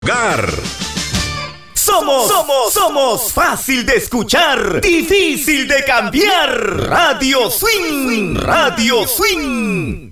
Gar. Somos fácil de escuchar, difícil de cambiar. Radio Swing. Radio Swing.